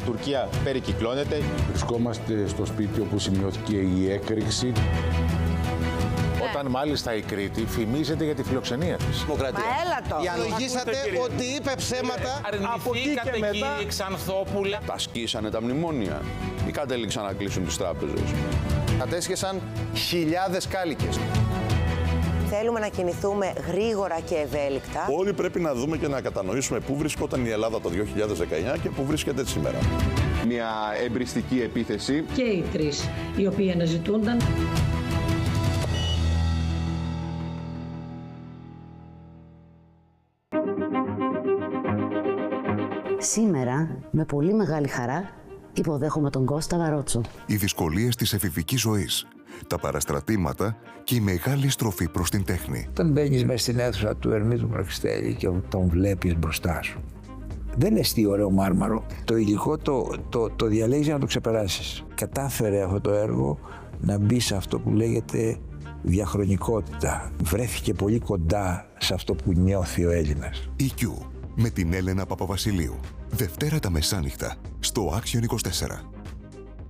Τουρκία περικυκλώνεται. Βρισκόμαστε στο σπίτι όπου σημειώθηκε η έκρηξη. Όταν μάλιστα η Κρήτη φημίζεται για τη φιλοξενία της. Δημοκρατία. Μα έλα το. Διαλογίσατε ότι είπε ψέματα. Αρνηθήκατε, κύριε Ξανθόπουλε. Τα σκίσανε τα μνημόνια ή κατέληξαν να κλείσουν τις τράπεζες. Κατέσχεσαν χιλιάδες κάλικες. Θέλουμε να κινηθούμε γρήγορα και ευέλικτα. Όλοι πρέπει να δούμε και να κατανοήσουμε πού βρισκόταν η Ελλάδα το 2019 και πού βρίσκεται σήμερα. Μια εμπριστική επίθεση. Και οι τρεις οι οποίοι αναζητούνταν. Σήμερα, με πολύ μεγάλη χαρά, υποδέχομαι τον Κώστα Βαρότσο. Οι δυσκολίες της εφηβικής ζωής, τα παραστρατήματα και η μεγάλη στροφή προς την τέχνη. Όταν μπαίνεις μέσα στην αίθουσα του Ερμήτου Βραχιστέλη και τον βλέπεις μπροστά σου, δεν είναι τι ωραίο μάρμαρο. Το υλικό το διαλέγεις για να το ξεπεράσεις. Κατάφερε αυτό το έργο να μπει σε αυτό που λέγεται διαχρονικότητα. Βρέθηκε πολύ κοντά σε αυτό που νιώθει ο Έλληνας. EQ με την Έλενα Παπαβασιλείου. Δευτέρα τα μεσάνυχτα στο Action 24.